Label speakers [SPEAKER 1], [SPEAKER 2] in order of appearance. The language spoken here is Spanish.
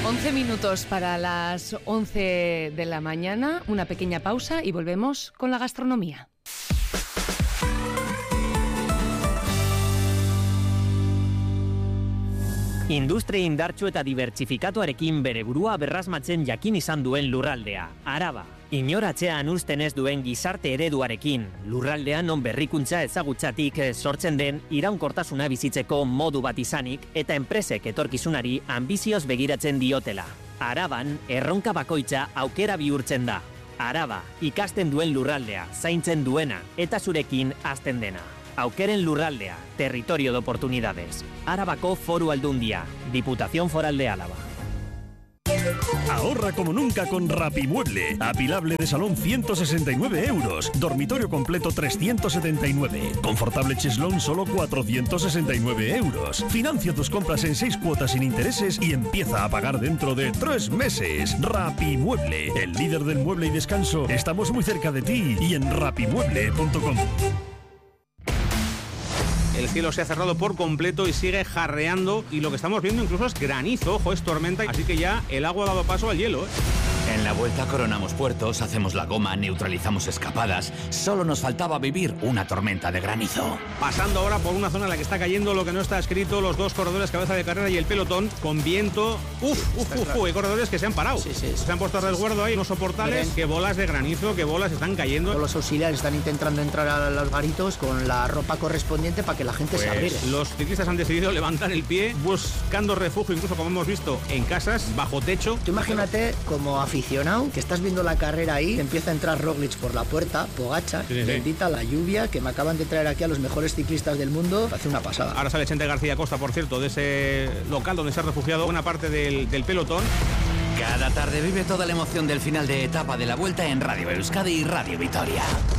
[SPEAKER 1] 11 minutos para las 11 de la mañana, una pequeña pausa y volvemos con la gastronomía.
[SPEAKER 2] Industria indartsu eta dibertsifikatuarekin bere burua berrasmatzen jakin izan duen lurraldea, Araba. Inoratzean uzten ez duen gizarte ereduarekin, lurraldean non berrikuntza ezagutzatik sortzen den iraunkortasuna bizitzeko modu bat izanik eta enpresek etorkizunari anbizioz begiratzen diotela. Araban, erronka bakoitza aukera bihurtzen da. Araba, ikasten duen lurraldea, zaintzen duena eta zurekin hazten dena. Aukeren lurraldea, territorio de oportunidades. Arabako Foru Aldundia, Diputación Foral de Álava.
[SPEAKER 3] Ahorra como nunca con Rapimueble. Apilable de salón 169 euros. Dormitorio completo 379. Confortable cheslón solo 469 euros. Financia tus compras en 6 cuotas sin intereses y empieza a pagar dentro de 3 meses. Rapimueble, el líder del mueble y descanso. Estamos muy cerca de ti y en rapimueble.com.
[SPEAKER 4] El cielo se ha cerrado por completo y sigue jarreando y lo que estamos viendo incluso es granizo, ojo, es tormenta, así que ya el agua ha dado paso al hielo, ¿eh?
[SPEAKER 5] En la vuelta coronamos puertos, hacemos la goma, neutralizamos escapadas. Solo nos faltaba vivir una tormenta de granizo.
[SPEAKER 4] Pasando ahora por una zona en la que está cayendo lo que no está escrito, los dos corredores cabeza de carrera y el pelotón con viento. Hay corredores que se han parado.
[SPEAKER 6] Sí.
[SPEAKER 4] Se han puesto a resguardo ahí unos soportales, que bolas de granizo, que bolas están cayendo.
[SPEAKER 6] Todos los auxiliares están intentando entrar a los garitos con la ropa correspondiente para que la gente se abrigue.
[SPEAKER 4] Los ciclistas han decidido levantar el pie buscando refugio, incluso como hemos visto, en casas, bajo techo.
[SPEAKER 6] Tú imagínate como aficionado que estás viendo la carrera ahí, empieza a entrar Roglic por la puerta, Pogačar, bendita la lluvia, que me acaban de traer aquí a los mejores ciclistas del mundo, hace una pasada.
[SPEAKER 4] Ahora sale Chente García Costa, por cierto, de ese local donde se ha refugiado buena parte del pelotón.
[SPEAKER 5] Cada tarde vive toda la emoción del final de etapa de la Vuelta en Radio Euskadi y Radio Vitoria.